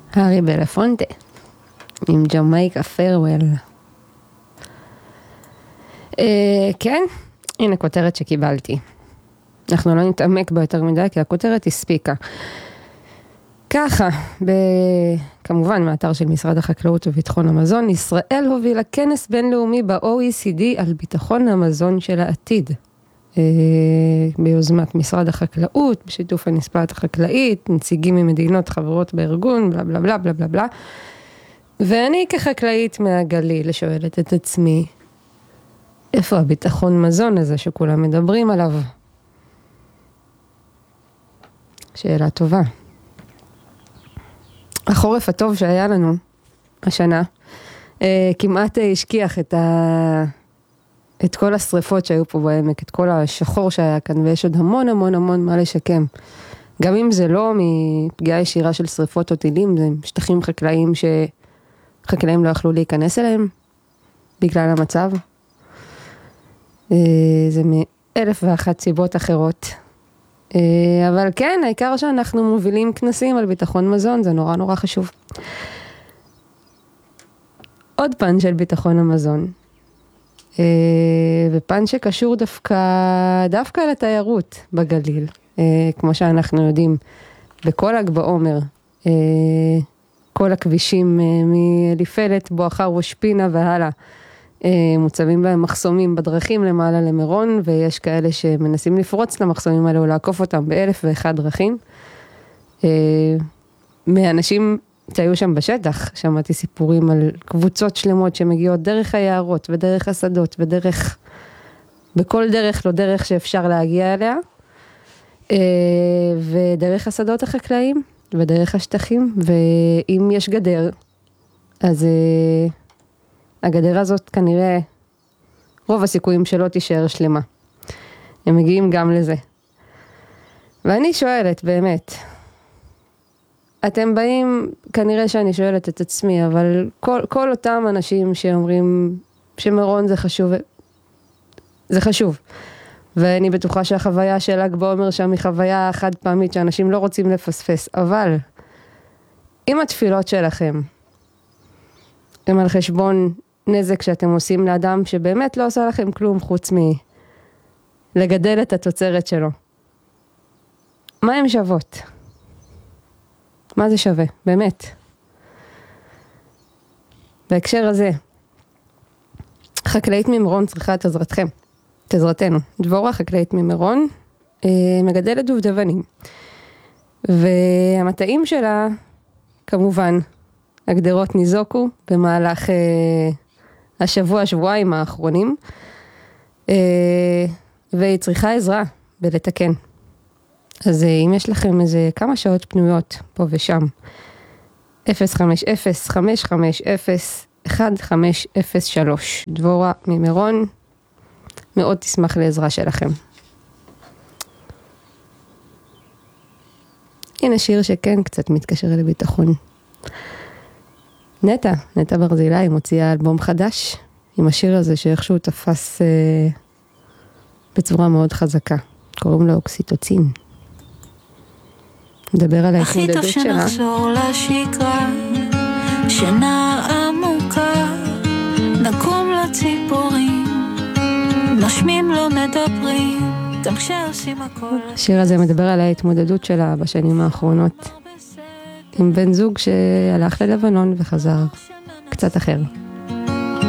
הארי בלפונטה, עם ג'מייקה פרוול. כן, הנה כותרת שקיבלתי. אנחנו לא נתעמק בה יותר מדי, כי הכותרת הספיקה. ככה, כמובן מאתר של משרד החקלאות וביטחון המזון, ישראל הובילה כנס בינלאומי ב-OECD על ביטחון המזון של העתיד. ביוזמת משרד החקלאות, בשיתוף הנספת החקלאית, נציגים ממדינות חברות בארגון, בלה בלה בלה בלה בלה בלה. ואני כחקלאית מהגליל שואלת את עצמי, איפה הביטחון מזון הזה שכולם מדברים עליו? שאלה טובה. החורף הטוב שהיה לנו השנה, כמעט השכיח את כל השריפות שהיו פה בעמק, את כל השחור שהיה כאן, ויש עוד המון המון המון מה לשקם. גם אם זה לא מפגיעה ישירה של שריפות או טילים, זה שטחים חקלאיים שחקלאים לא יכלו להיכנס אליהם, בגלל המצב. זה מאלף ואחת סיבות אחרות. אבל כן, העיקר שאנחנו מובילים כנסים על ביטחון מזון, זה נורא נורא חשוב. עוד פן של ביטחון המזון, ופן שקשור דווקא לתיירות בגליל, כמו שאנחנו יודעים, בכל ל"ג בעומר, כל הכבישים מאליפלת, בואכה ראש פינה והלאה, מוצבים בהם מחסומים בדרכים למעלה למירון, ויש כאלה שמנסים לפרוץ למחסומים האלה או לעקוף אותם באלף ואחד דרכים. מאנשים שהיו שם בשטח, שמעתי סיפורים על קבוצות שלמות שמגיעות דרך היערות ודרך השדות ודרך, בכל דרך לא דרך שאפשר להגיע אליה, ודרך השדות החקלאיים ודרך השטחים, ואם יש גדר, אז הגדר הזאת כנראה רוב הסיכויים שלא תישאר שלמה. הם מגיעים גם לזה. ואני שואלת באמת, אתם באים, כנראה שאני שואלת את עצמי, אבל כל אותם אנשים שאומרים שמירון זה חשוב, זה חשוב. ואני בטוחה שהחוויה של ל"ג בעומר שם היא חוויה חד פעמית שאנשים לא רוצים לפספס, אבל אם התפילות שלכם הם על חשבון נזק שאתם עושים לאדם שבאמת לא עושה לכם כלום חוץ מלגדל את התוצרת שלו, מה הם שוות? מה זה שווה? באמת. בהקשר הזה, חקלאית ממירון צריכה את עזרתכם, את עזרתנו. דבורה, חקלאית ממירון, מגדלת דובדבנים. והמטעים שלה, כמובן, הגדרות ניזוקו במהלך שבועיים האחרונים, והיא צריכה עזרה בלתקן. אז אם יש לכם איזה כמה שעות פנויות פה ושם, 050-550-1503, דבורה ממירון, מאוד תשמח לעזרה שלכם. הנה שיר שכן קצת מתקשר לביטחון. נטע ברזילי מוציאה אלבום חדש, עם השיר הזה שאיכשהו תפס בצורה מאוד חזקה. קוראים לו אוקסיטוצין. נדבר על ההתמודדות שלה. הכי טוב שנחזור לשגרה, שינה עמוקה, נקום לציפורים, נושמים לא מדברים, גם כשעושים הכל. השיר הזה מדבר על ההתמודדות שלה בשנים האחרונות, עם בן זוג שהלך ללבנון וחזר קצת אחר.